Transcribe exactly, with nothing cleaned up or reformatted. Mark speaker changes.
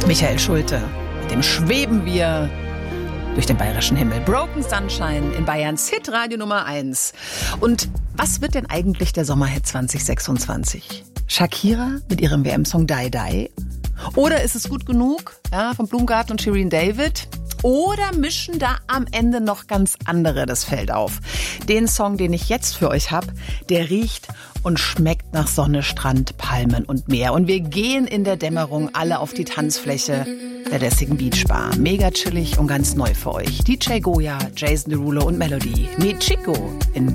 Speaker 1: Michael Schulte, mit dem schweben wir durch den bayerischen Himmel. Broken Sunshine in Bayerns Hitradio Nummer eins. Und was wird denn eigentlich der Sommerhit zwanzig sechsundzwanzig? Shakira mit ihrem W M-Song Die Die? Oder ist es gut genug, ja, von Blumgarten und Shirin David? Oder mischen da am Ende noch ganz andere das Feld auf? Den Song, den ich jetzt für euch habe, der riecht und schmeckt nach Sonne, Strand, Palmen und Meer. Und wir gehen in der Dämmerung alle auf die Tanzfläche der lässigen Beachbar. Mega chillig und ganz neu für euch. D J Goya, Jason Derulo und Melody. Mit Chico in